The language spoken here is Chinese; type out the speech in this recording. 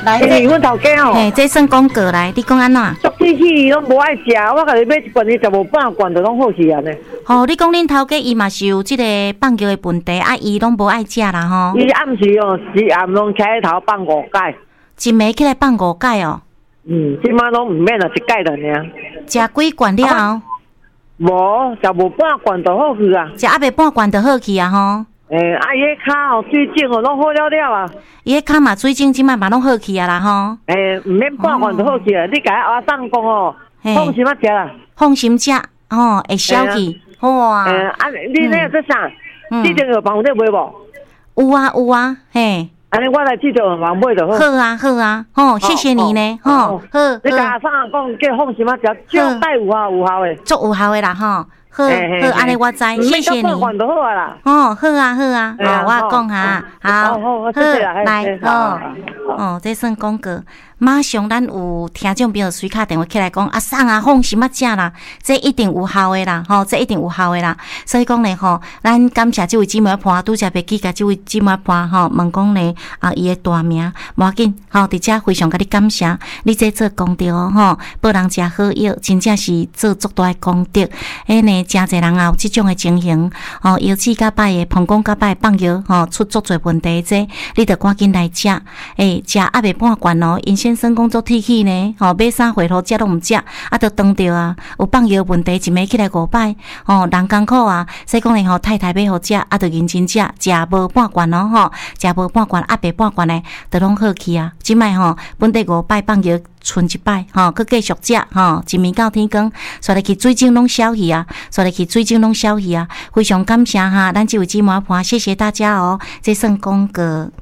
来， 阮头家哦， 嘿，这算功课来，你讲安怎？ 足机器拢无爱食，我甲你买一罐，你15半罐就拢好去安尼。 吼，你讲恁头家伊嘛是有即个放尿的问题，啊，伊拢无爱食啦吼。 伊暗时哦，是暗拢起头放5盖， 一暝起来放5盖哦。 即摆拢毋免啦，一盖了尔。 食几罐了后？ 无15半罐就好去啊。 食还袂半罐就好去啊吼。 伊迄骹哦，水肿哦，拢好了了啊。 伊迄骹嘛水肿，即摆嘛拢好去啊啦吼。 毋免半罐就好去啊。你甲阿送讲哦，放心啊食啦。 放心食，哦，会消去。哇！ 你那做啥？记得有房有买无？ 有啊有啊，嘿。 安尼我来记得有房买就好。 好啊好啊，吼，谢谢你呢，吼，好。 你甲阿送讲叫放心啊食，绝对有效的。 足有效的啦吼。好，安尼我知，谢谢你。哦，好啊，好啊，我讲哈，好，来，这算广告。马上咱有听众朋友随卡电话起来讲，阿送啊，放心啊食啦，这一定有效的啦，吼，这一定有效的啦。所以讲呢，吼，咱感谢这位姊妹伴，拄则袂记甲这位姊妹伴，吼，问讲呢，伊的大名，无要紧，吼，伫遮非常甲你感谢，你这做功德哦，吼，报人食好药，真正是做足大的功德。呢，真侪人也有即种的情形，腰子甲摆的，膀胱甲摆放药，出足侪问题，这你得赶紧来食，食还袂半罐哦，因先生工作提起呢，买啥回头食拢毋食，着当着啊，有放药问题，一暝起来5摆，人艰苦啊，所以讲呢，太太买好食，着认真食，食无半罐哦，食无半罐，还袂半罐呢，着拢好去啊，即摆本地5摆放药。剩一摆，佮继续食，一暝到天光，煞来去水肿拢消去啊，非常感谢哈，咱这位姊妹伴，谢谢大家哦，这算功课。